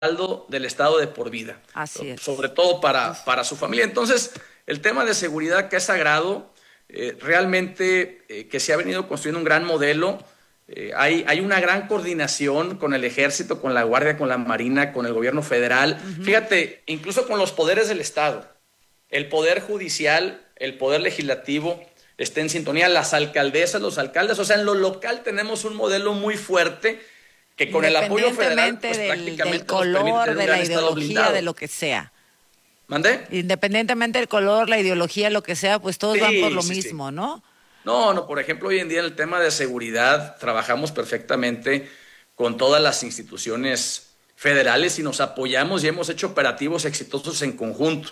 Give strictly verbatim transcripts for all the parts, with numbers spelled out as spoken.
respaldo del Estado de por vida, Así es. sobre todo para, para su familia. Entonces, el tema de seguridad que es sagrado, eh, realmente eh, que se ha venido construyendo un gran modelo. Eh, hay, hay una gran coordinación con el Ejército, con la Guardia, con la Marina, con el gobierno federal. Uh-huh. Fíjate, incluso con los poderes del Estado. El poder judicial, el poder legislativo está en sintonía, las alcaldesas, los alcaldes. O sea, en lo local tenemos un modelo muy fuerte que con el apoyo federal pues, del, prácticamente del color, de la ideología, de lo que sea. ¿Mandé? Independientemente del color, la ideología, lo que sea, pues todos sí, van por lo sí, mismo, sí. ¿no? No, no, por ejemplo, hoy en día en el tema de seguridad trabajamos perfectamente con todas las instituciones federales y nos apoyamos y hemos hecho operativos exitosos en conjunto.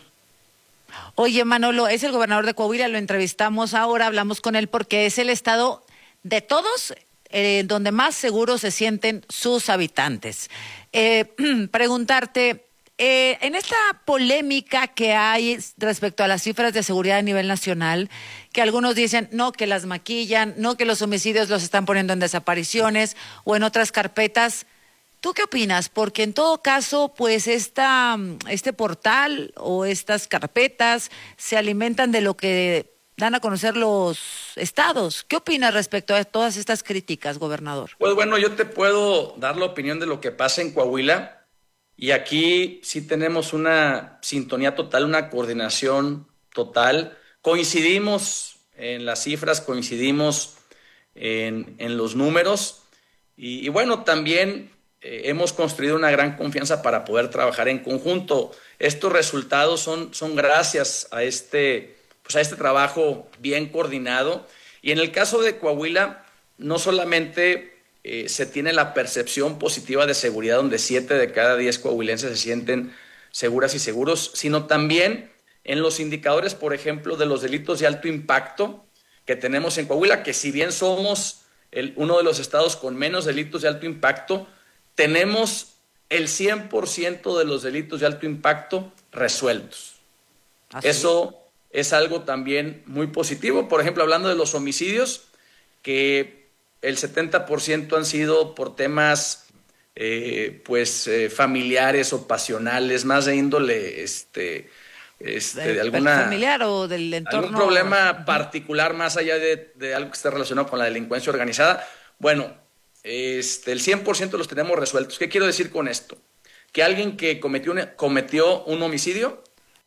Oye, Manolo, es el gobernador de Coahuila, lo entrevistamos ahora, hablamos con él porque es el estado de todos eh, donde más seguros se sienten sus habitantes. Eh, preguntarte, eh, en esta polémica que hay respecto a las cifras de seguridad a nivel nacional, que algunos dicen no, que las maquillan, no, que los homicidios los están poniendo en desapariciones o en otras carpetas, ¿tú qué opinas? Porque en todo caso, pues esta, este portal o estas carpetas se alimentan de lo que dan a conocer los estados. ¿Qué opinas respecto a todas estas críticas, gobernador? Pues bueno, yo te puedo dar la opinión de lo que pasa en Coahuila y aquí sí tenemos una sintonía total, una coordinación total. Coincidimos en las cifras, coincidimos en, en los números y, y bueno, también eh, hemos construido una gran confianza para poder trabajar en conjunto. Estos resultados son, son gracias a este, pues a este trabajo bien coordinado. Y en el caso de Coahuila, no solamente eh, se tiene la percepción positiva de seguridad, donde siete de cada diez coahuilenses se sienten seguras y seguros, sino también en los indicadores, por ejemplo, de los delitos de alto impacto que tenemos en Coahuila, que si bien somos el, uno de los estados con menos delitos de alto impacto, tenemos el cien por ciento de los delitos de alto impacto resueltos. ¿Ah, Eso sí? Es algo también muy positivo. Por ejemplo, hablando de los homicidios, que el setenta por ciento han sido por temas eh, pues eh, familiares o pasionales, más de índole este, este, de alguna familiar o del entorno, algún problema particular más allá de, de algo que esté relacionado con la delincuencia organizada. Bueno, este, el cien por ciento los tenemos resueltos. ¿Qué quiero decir con esto? Que alguien que cometió un, cometió un homicidio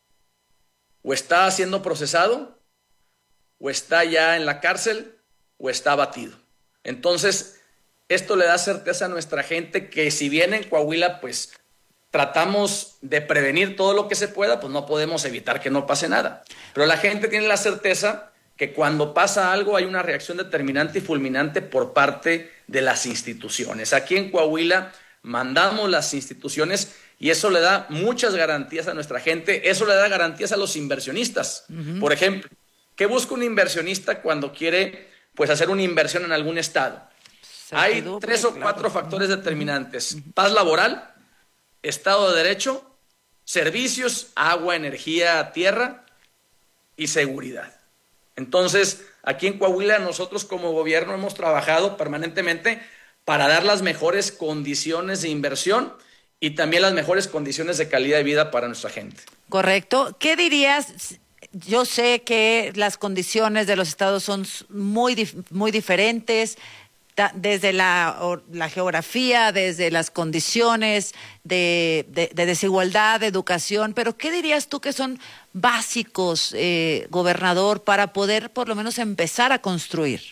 o está siendo procesado o está ya en la cárcel o está abatido. Entonces, esto le da certeza a nuestra gente que si bien en Coahuila, pues tratamos de prevenir todo lo que se pueda, pues no podemos evitar que no pase nada. Pero la gente tiene la certeza que cuando pasa algo hay una reacción determinante y fulminante por parte de las instituciones. Aquí en Coahuila mandamos las instituciones y eso le da muchas garantías a nuestra gente, eso le da garantías a los inversionistas. Uh-huh. Por ejemplo, ¿qué busca un inversionista cuando quiere pues, hacer una inversión en algún estado? Se Hay tres o cuatro claro. factores determinantes. Uh-huh. Paz laboral, Estado de Derecho, servicios, agua, energía, tierra y seguridad. Entonces, aquí en Coahuila nosotros como gobierno hemos trabajado permanentemente para dar las mejores condiciones de inversión y también las mejores condiciones de calidad de vida para nuestra gente. Correcto. ¿Qué dirías? Yo sé que las condiciones de los estados son muy, muy diferentes, desde la, la geografía, desde las condiciones de, de, de desigualdad, de educación, pero ¿qué dirías tú que son básicos, eh, gobernador, para poder por lo menos empezar a construir?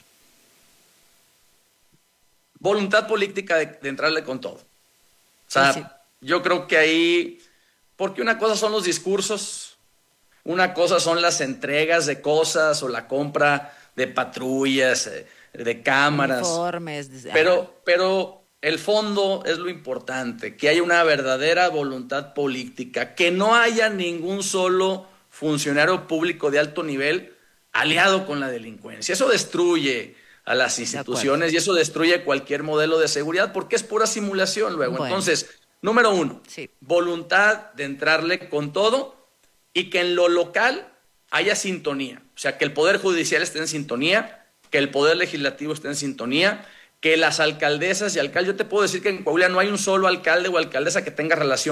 Voluntad política de, de entrarle con todo. O sea, sí, sí. Yo creo que ahí, porque una cosa son los discursos, una cosa son las entregas de cosas o la compra de patrullas, eh, de cámaras, informes, pero, pero el fondo es lo importante, que haya una verdadera voluntad política, que no haya ningún solo funcionario público de alto nivel aliado con la delincuencia. Eso destruye a las instituciones y eso destruye cualquier modelo de seguridad porque es pura simulación luego. Bueno. Entonces, número uno, sí. voluntad de entrarle con todo y que en lo local haya sintonía, o sea, que el Poder Judicial esté en sintonía, que el Poder Legislativo esté en sintonía, que las alcaldesas y alcaldes, yo te puedo decir que en Coahuila no hay un solo alcalde o alcaldesa que tenga relación